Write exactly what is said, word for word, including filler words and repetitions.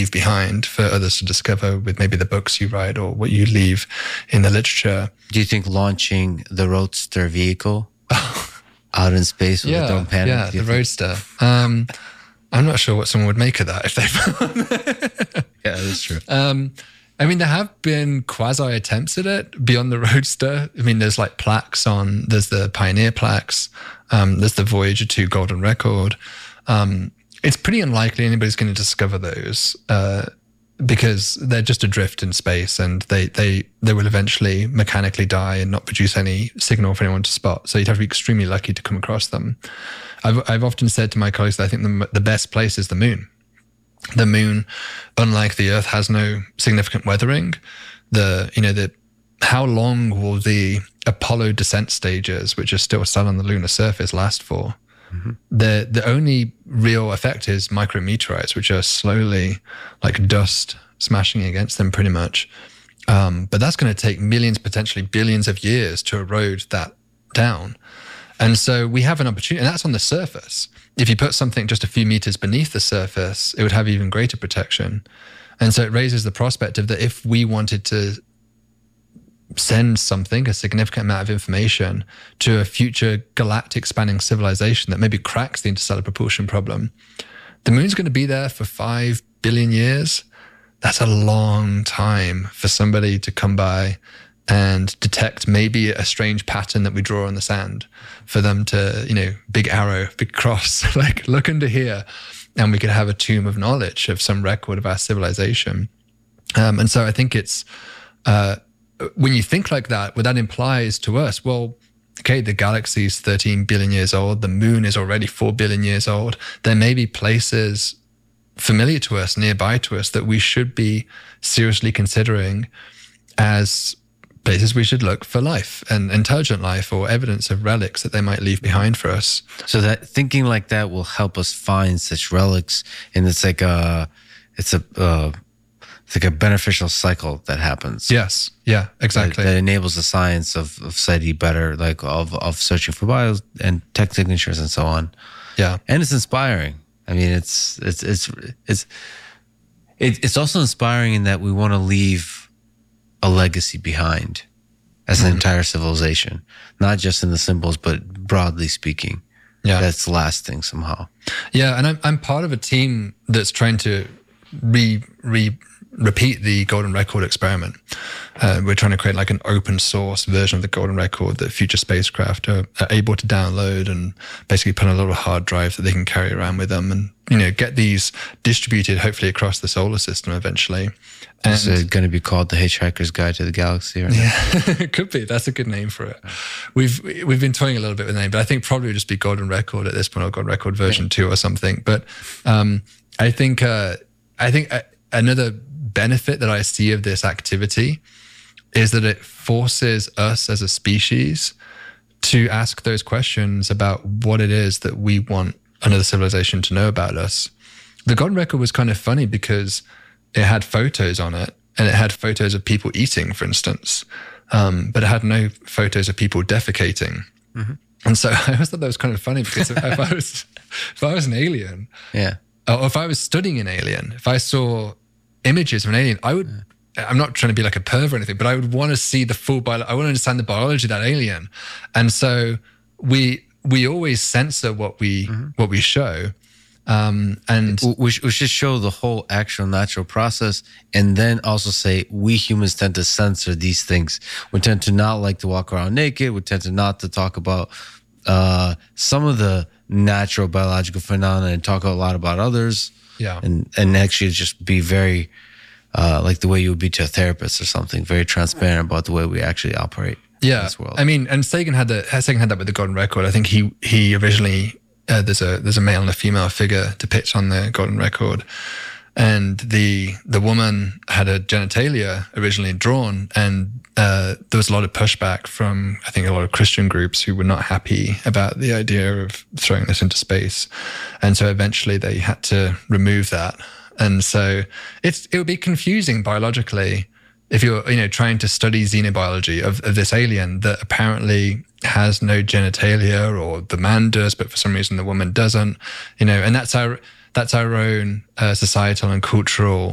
leave behind for others to discover with maybe the books you write or what you leave in the literature. Do you think launching the Roadster vehicle out in space with yeah, a Don't Panic? Yeah, the think? Roadster. Um, I'm not sure what someone would make of that if they Yeah, that's true. Um, I mean, there have been quasi attempts at it beyond the Roadster. I mean, there's like plaques on, there's the Pioneer plaques, um, there's the Voyager two Golden Record. Um, it's pretty unlikely anybody's going to discover those uh, because they're just adrift in space, and they, they, they will eventually mechanically die and not produce any signal for anyone to spot. So you'd have to be extremely lucky to come across them. I've, I've often said to my colleagues that I think the, the best place is the moon. The moon, unlike the Earth, has no significant weathering. The, you know, the, how long will the Apollo descent stages, which are still still on the lunar surface, last for? Mm-hmm. The the only real effect is micrometeorites, which are slowly, like dust, smashing against them pretty much. Um, but that's going to take millions, potentially billions of years to erode that down. And so we have an opportunity, and that's on the surface. If you put something just a few meters beneath the surface, it would have even greater protection. And so it raises the prospect of that if we wanted to send something, a significant amount of information, to a future galactic spanning civilization that maybe cracks the interstellar propulsion problem, the moon's going to be there for five billion years. That's a long time for somebody to come by and detect maybe a strange pattern that we draw on the sand, for them to, you know, big arrow, big cross, like look under here, and we could have a tomb of knowledge of some record of our civilization. Um, and so I think it's, uh, when you think like that, what that implies to us, well, okay, the galaxy is thirteen billion years old, the moon is already four billion years old. There may be places familiar to us, nearby to us, that we should be seriously considering as places we should look for life and intelligent life, or evidence of relics that they might leave behind for us. So that thinking like that will help us find such relics, and it's like a, it's a, uh, it's like a beneficial cycle that happens. Yes. Yeah. Exactly. That, that enables the science of of SETI better, like of of searching for bio and tech signatures and so on. Yeah. And it's inspiring. I mean, it's it's it's it's it, it's also inspiring in that we want to leave a legacy behind as an mm-hmm. entire civilization, not just in the symbols, but broadly speaking. Yeah, that's lasting somehow. Yeah, and I'm I'm part of a team that's trying to re re repeat the Golden Record experiment. Uh, we're trying to create like an open source version of the Golden Record that future spacecraft are, are able to download and basically put on a little hard drive that they can carry around with them, and, you know, get these distributed hopefully across the solar system eventually. And is it going to be called The Hitchhiker's Guide to the Galaxy? Or not? Yeah, it could be. That's a good name for it. We've we've been toying a little bit with the name, but I think probably it would just be Golden Record at this point, or Golden Record version yeah. two or something. But um, I think uh, I think uh, another benefit that I see of this activity is that it forces us as a species to ask those questions about what it is that we want another civilization to know about us. The Golden Record was kind of funny because it had photos on it, and it had photos of people eating, for instance, um, but it had no photos of people defecating. Mm-hmm. And so I always thought that was kind of funny, because if, if I was if I was an alien, yeah, or if I was studying an alien, if I saw images of an alien, I would. Yeah. I'm not trying to be like a perv or anything, but I would want to see the full bio. I want to understand the biology of that alien, and so we we always censor what we mm-hmm. what we show. Um, and we, we should show the whole actual natural process, and then also say we humans tend to censor these things. We tend to not like to walk around naked. We tend to not to talk about uh, some of the natural biological phenomena and talk a lot about others. Yeah, and and actually just be very uh, like the way you would be to a therapist or something, very transparent about the way we actually operate. Yeah, in this world. I mean, and Sagan had the Sagan had that with the Golden Record. I think he he originally. Uh, there's a there's a male and a female figure depicted on the Golden Record, and the the woman had a genitalia originally drawn, and uh, there was a lot of pushback from, I think, a lot of Christian groups who were not happy about the idea of throwing this into space, and so eventually they had to remove that. And so it's it would be confusing biologically if you're, you know, trying to study xenobiology of, of this alien that apparently has no genitalia, or the man does, but for some reason the woman doesn't, you know, and that's our that's our own uh, societal and cultural